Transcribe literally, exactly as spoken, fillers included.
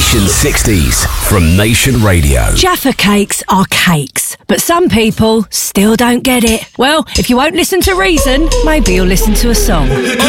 Nation sixties from Nation Radio. Jaffa cakes are cakes, but some people still don't get it. Well, if you won't listen to reason, maybe you'll listen to a song.